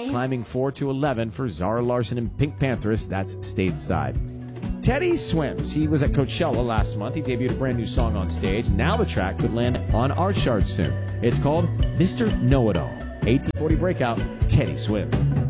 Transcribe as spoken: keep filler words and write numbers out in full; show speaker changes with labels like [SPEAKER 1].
[SPEAKER 1] Climbing four to eleven for Zara Larsson and Pink Panthers. That's Stateside. Teddy Swims. He was at Coachella last month. He debuted a brand new song on stage. Now the track could land on our charts soon. It's called Mister Know-It-All. eighteen forty Breakout, Teddy Swims.